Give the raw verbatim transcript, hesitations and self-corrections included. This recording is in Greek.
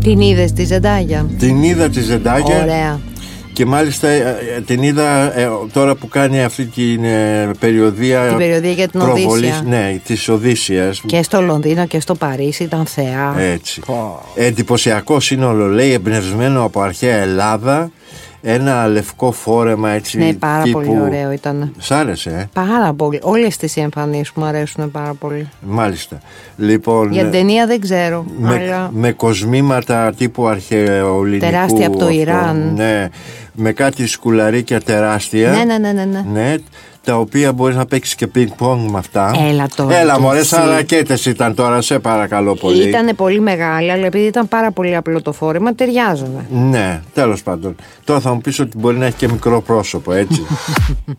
Την είδες τη Ζεντάγια? Την είδα τη Ζεντάγια. Ωραία. Και μάλιστα την είδα ε, τώρα που κάνει αυτή την ε, περιοδία, την περιοδία για την προβολής, Οδύσσια. Ναι, της Οδύσσιας. Και στο Λονδίνο και στο Παρίσι ήταν θεά. Έτσι. Oh. Εντυπωσιακό σύνολο, λέει, εμπνευσμένο από αρχαία Ελλάδα. Ένα λευκό φόρεμα, έτσι. Ναι, πάρα τύπου... πολύ ωραίο ήταν. Σ' άρεσε, ε? Πάρα πολύ. Όλες τις εμφανίσεις μου αρέσουν πάρα πολύ. Μάλιστα. Λοιπόν, για την ταινία δεν ξέρω. Με, αλλά... με κοσμήματα τύπου αρχαιοελληνικού. Τεράστια από το αυτό, Ιράν. Ναι. Με κάτι σκουλαρίκια τεράστια. Ναι, ναι, ναι, ναι, ναι. ναι τα οποία μπορείς να παίξεις και πινκ-πονγκ με αυτά. Έλα τώρα. Έλα μωρέ, σαν ρακέτες ήταν τώρα, σε παρακαλώ πολύ. Ήτανε πολύ μεγάλη, αλλά επειδή ήταν πάρα πολύ απλό το φόρεμα, ταιριάζανε. Ναι, τέλος πάντων. Τώρα θα μου πεις ότι μπορεί να έχει και μικρό πρόσωπο, έτσι.